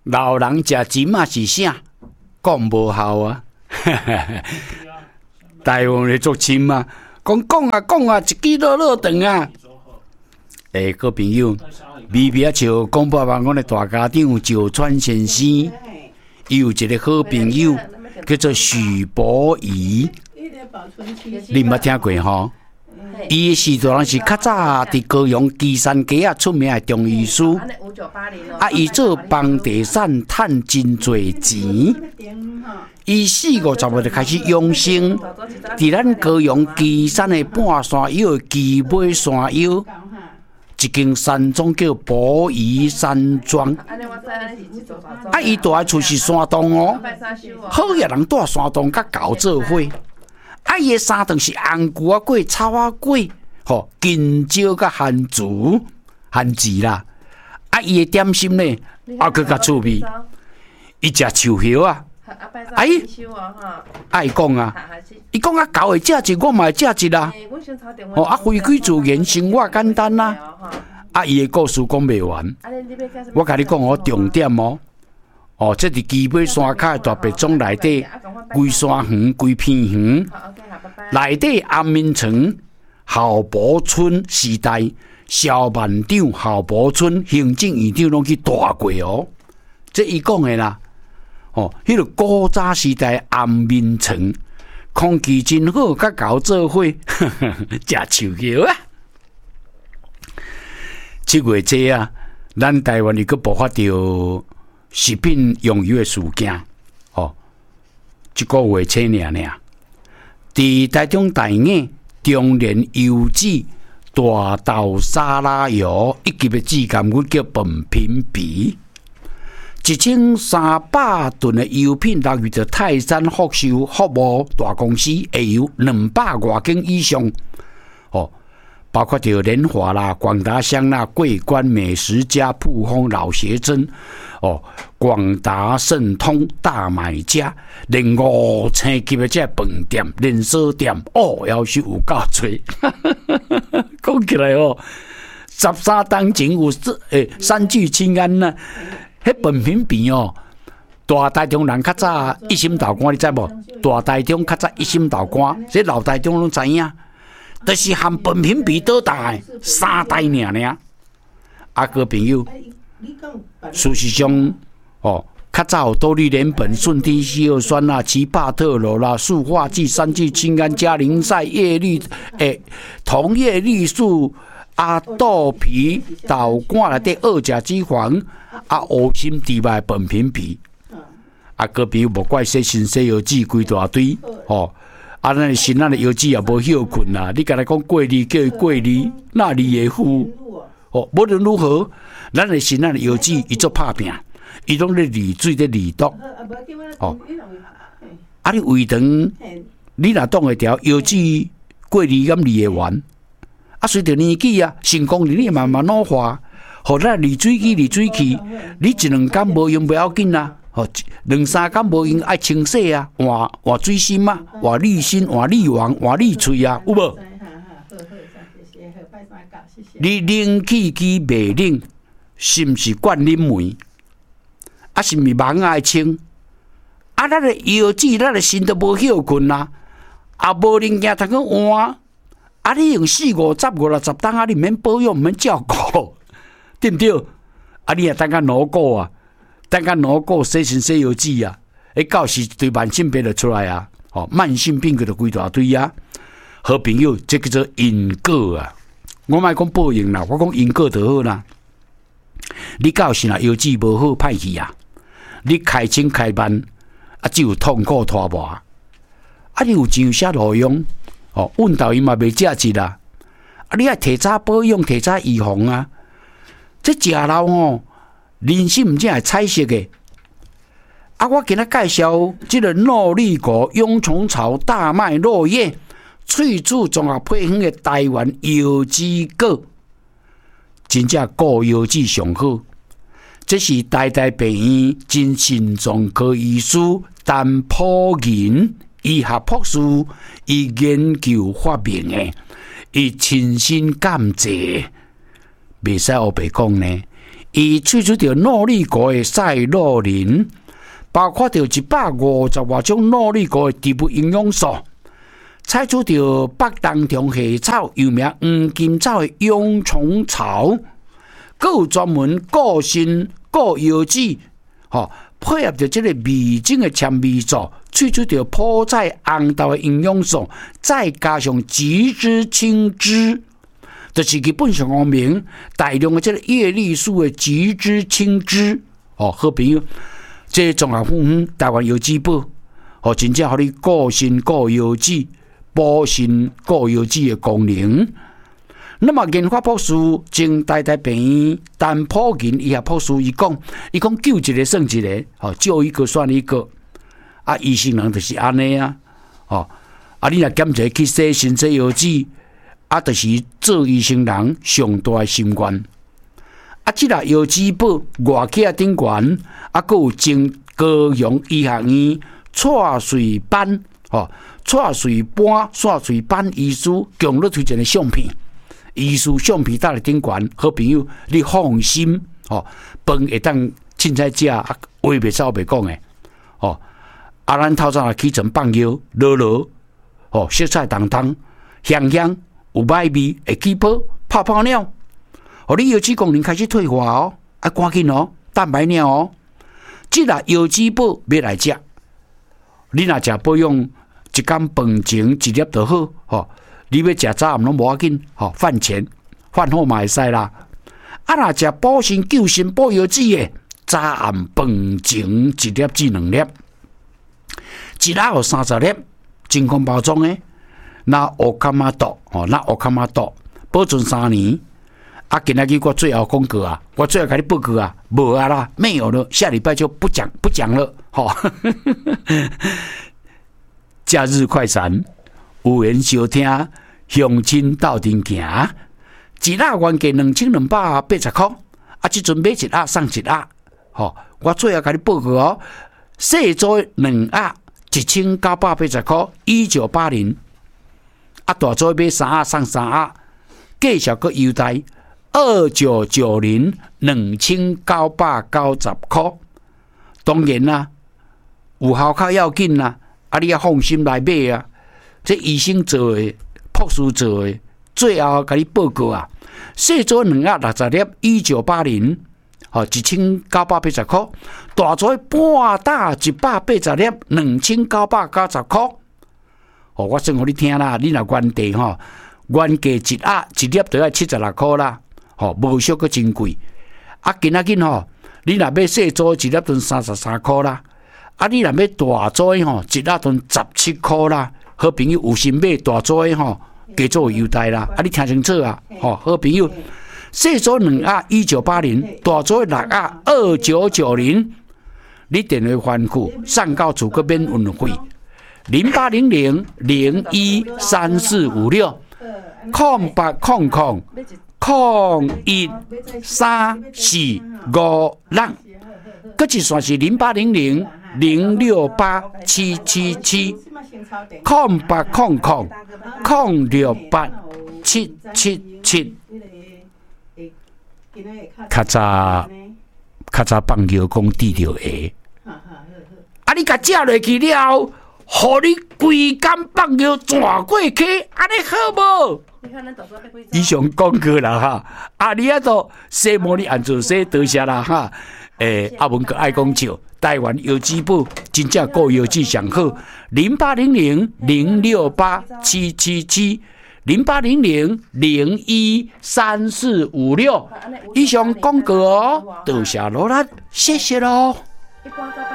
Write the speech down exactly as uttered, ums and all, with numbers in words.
老人食钱嘛是啥？讲无效啊！台湾的族亲嘛，讲讲啊讲啊，一支落落长啊！诶，各位朋友，微微笑广播网我的大家长赵川先生，伊有一个好朋友叫做许博仪，你捌听过吼？伊的时代人是较早伫高雄基山街啊出名的中医师，啊，伊做房地产赚真侪钱。伊四五十岁就开始养生，伫咱高雄基山的半山腰基尾山腰，一间山庄叫博仪山庄。啊，伊住的厝是山洞哦，好野人住山洞甲狗做伙。啊，伊的三顿是红菇啊粿、草啊粿，吼，金蕉甲番薯、番薯啦。啊，伊的点心呢，啊，佫较趣味，伊食树叶啊。哎，爱讲啊，伊讲啊，狗会食一，我嘛会食一啦。哦，啊，非规自然，生活简单啦。啊，伊的故事讲袂完，我甲你讲哦，重点哦。哦，这伫基尾山脚大白庄内底，规山园、规片园，内底安民城、郝柏村时代，萧万长、郝柏村行政院长拢去住过哦。这伊讲的啦，哦，迄、那个古早时代安民城，空气真好，甲狗做伙，食树叶啊。七月这啊，咱台湾又佫爆发着食品用油的事件，哦，一个月前尔尔，伫台中大雅中联油脂大豆沙拉油一级的质感，我叫本品比，一千三百吨的油品落入着泰山福寿服务大公司，会有两百外斤以上，哦。包括着联华啦、广达香啦、桂冠美食家、铺丰老协珍，哦，广达盛通大买家，连五星级的这饭店、连锁店，哦，要是有够多。讲起来哦，十三当前有诶三聚氰胺呐，迄本品比哦，大台中人较早一心豆干，你知无？大台中较早一心豆干，这老台中拢知影。就是含本品比倒大的三代尔尔，啊个朋友，事实上，哦，较早多氯联苯、顺地烯二酸啦、奇帕特罗啦、塑化剂、三聚氰胺、加林赛、叶绿诶、同叶绿素、阿豆皮、豆干内底二甲基黄、啊乌心地外本品比，啊个朋友无怪说新西药剂规大堆，哦。啊，咱身咱的油脂也无休困啦。你甲他讲过滤，叫伊过滤，那你会付哦。无论如何，咱的身咱的油脂伊做拍拼，伊拢咧滤水咧滤毒哦。啊，你胃肠，你若挡会调油脂过滤咁滤会完。啊，随着年纪啊，成功率你慢慢老化，互咱滤水机滤水器，你一两工无用不要紧啦。哦，两三工无用爱清洗啊，换换水心啊，换滤芯，换滤网，换滤嘴啊，有无？你冷气机袂冷，是毋是惯啉煤？啊，是毋是忙爱清？啊，咱的油脂，咱的身都无休困啦，啊，无零件通去换，啊，你用四五十五六十当啊，你免保养，免照顾，对不对？啊，你也等下脑过啊。等下脑过洗身洗油脂啊，诶，到时对慢性病就出来啊，哦，慢性病佢就规大堆啊。好朋友，这叫做因果啊。我莫讲报应啦，我讲因果就好啦。你到时若油脂无好歹去啊，你开轻开慢啊，只有痛苦拖磨。啊，你有钱有啥路用？哦，运到伊嘛袂价值啦。啊，你爱提早保养，提早预防啊。这食老哦。人参毋正系彩色的，啊！我今仔介绍这个诺丽果蛹虫草大麦落叶萃取综合配方的台湾油脂果，真正高油脂上好。这是台大病院真心脏科医师陈普仁医学博士伊研究发明的，伊亲身鉴证，袂使黑白讲呢。 伊萃取到诺丽果的赛洛林，包括到一百五十多种诺丽果的植物营养素，采取到北冬虫夏草又名黄金草的蛹虫草，佮有专门固锌、固油脂，吼、哦、配合着这个味精的纤维素，萃取到菠菜、红豆的营养素，再加上菊枝青汁。就是基本上讲明大量的这个叶绿素的菊枝青汁，哦，好朋友，这综合phương方台湾有机宝，哦，真正互你固锌、固油脂、补锌、固油脂的功能。那么研发博士经台大病院陈普银医学博士伊讲，伊讲救一个算一个，哦，救一个算一个，啊，医生人就是安尼啊，哦，啊，你若检查去洗身体油脂。啊，就是做医生人上大的心愿。啊，即个药脂宝外壳顶悬，啊，佮有经高雄医学院蔡瑞班哦，蔡瑞班蔡瑞班医师强力推荐的相片，医师相片搭咧顶悬，好朋友你放心哦，饭会当凊彩食，啊，话袂走袂讲诶哦。啊，咱透早起床放药，落落哦，色彩当当，香香。有歹味，会起泡泡泡尿，互你油脂功能开始退化哦，啊，赶紧哦，蛋白尿哦，即个油脂宝要来食，你若食保养，一工饭前一粒就好，吼，你要食早暗拢无要紧，吼，饭前饭后嘛会使啦。啊，若食补肾救肾补油脂的，早暗饭前一粒至两粒，一粒有三十粒，真空包装的。那乌卡玛豆，哦，那乌卡玛豆保存三年。啊，今仔日我最后讲过啊，我最后给你报告啊，无啊啦，没有了，下礼拜就不讲不讲了，吼、哦。假日快闪，有缘收听，乡亲斗阵行，一粒原价两千两百八十块，啊，即阵买一粒送一粒，吼、哦，我最后给你报告哦，细组两粒一千九百八十块，一九八零。啊，大组买三盒送三盒，继续个优待二九九零两千九百九十块。当然啦、啊，有效较要紧啦、啊，啊你要放心来买啊。这医生做的，博士做的，最后给你报告啊。细组两盒六十粒，一九八零，哦，一千九百八十块。大组半打一百八十粒，两千九百九十块。哦，我算互你听啦，你若原价吼，原价一盒一粒都要七十六块啦，吼，无俗个真贵。啊，今仔日吼，你若要细组一粒吨三十三块啦，啊，你若要大组吼，一粒吨十七块啦。好朋友有心买大组的吼，加做优待啦。啊，你听清楚啊，吼，好朋友，细组两盒一九八零，大组六盒二九九零，你电话还库上到厝个免运费。零八零零零一三四五六，空八空空空一三四五六，搁一线是零八零零零六八七七七，空八空空空六八七七七。较早较早放尿讲滴着下，啊！你甲食落去了。互你规工放尿转过去，安尼好无？以上讲过啦哈，啊你啊都西摩你按做说多谢啦哈。诶、欸，阿文哥爱讲笑，台湾药脂宝真正顾药脂上好，零八零零零六八七七七，零八零零零一三四五六。以上讲过哦，多谢罗兰，谢谢喽。